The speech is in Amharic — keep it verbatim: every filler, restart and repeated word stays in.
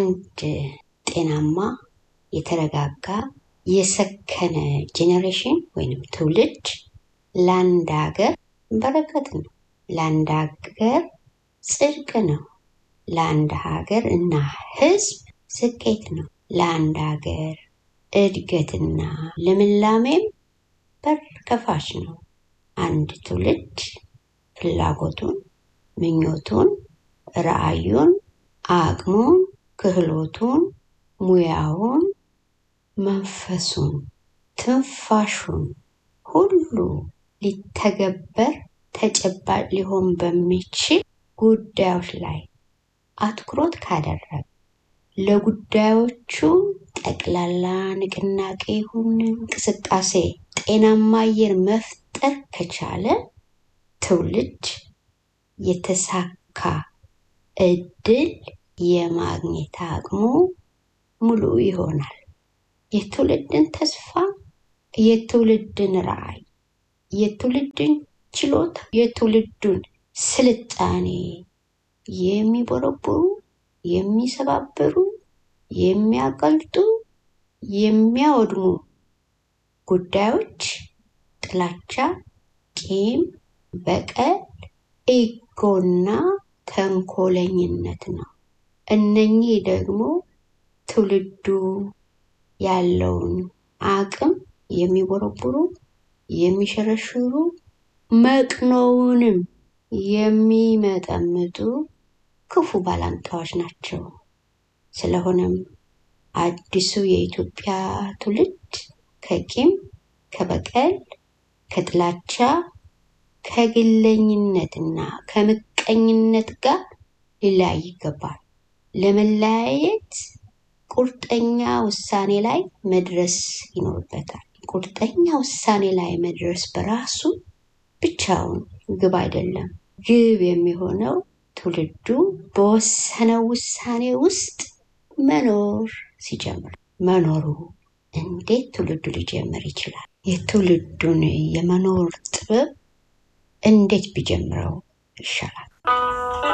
አንድ ጤናማ የተረጋጋ የሰከነ ጄኔሬሽን ወይንም ትውልድ ለአንድ ሀገር በረከት ነው፣ ለአንድ ሀገር ጽድቅ ነው፣ ለአንድ ሀገር እና ህዝብ ስኬት ነው፣ ለአንድ ሀገር እድገትና ልምላሜም በር ከፋች ነው። አንድ ትውልድ ፍላጎቱን፣ ምኞቱን፣ ራዕዩን፣ አቅሙን፣ ክህሎቱን፣ ሙያውን፣ መንፈሱን፣ ትንፋሹን ሁሉ ሊተገበር ተጨባጭ ሊሆን በሚችል ጉዳዮች ላይ አትኩሮት ካደረገ ለጉዳዮቹ ጠቅላላ ንቅናቄ ይሁን እንቅስቃሴ ጤናማ አየር መፍጠር ከቻለ ትውልድ የተሳካ እድል የማግኘት አቅሙ ሙሉ ይሆናል። የትውልድን ተስፋ፣ የትውልድን ራዕይ፣ የትውልድን ችሎታ፣ የትውልዱን ስልጣኔ የሚቦረቡሩ፣ የሚሰባብሩ፣ የሚያቀልጡ፣ የሚያወድሙ ጉዳዮች ጥላቻ፣ ቂም፣ በቀል፣ ኢጎና ተንኮለኝነት ነው። እነኚህ ደግሞ ትውልዱ ያለውን አቅም የሚቦረቡሩ፣ የሚሸረሽሩ፣ መቅኖውንም የሚመጠምጡ ክፉ ባላንጣዎች ናቸው። ስለሆነም አዲሱ የኢትዮጵያ ትውልድ ከቂም፣ ከበቀል፣ ከጥላቻ፣ ከግለኝነትና ከምቀኝነት ጋር ሊለያይ ይገባል። ለመለያየት ቁርጠኛ ውሳኔ ላይ መድረስ ይኖርበታል። ቁርጠኛ ውሳኔ ላይ መድረስ በራሱ ብቻውን ግብ አይደለም። ግብ የሚሆነው ትውልዱ በወሰነው ውሳኔ ውስጥ መኖር ሲጀምር። መኖሩ እንዴት ትውልዱ ሊጀምር ይችላል? የትውልዱን የመኖር ጥበብ እንዴት ቢጀምረው ይሻላል?